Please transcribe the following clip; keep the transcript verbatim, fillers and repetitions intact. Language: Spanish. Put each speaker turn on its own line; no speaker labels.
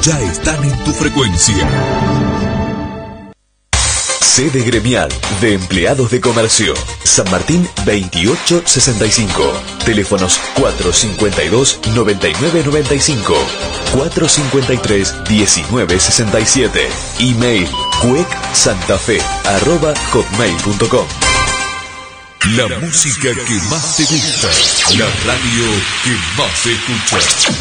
ya están en tu frecuencia. Sede gremial de empleados de comercio. San Martín veintiocho sesenta y cinco. Teléfonos cuatro cincuenta y dos, noventa y nueve noventa y cinco. cuatro cincuenta y tres, diecinueve sesenta y siete. Email cuecsantafe arroba hotmail punto com. La música que más te gusta. La radio que más escuchas.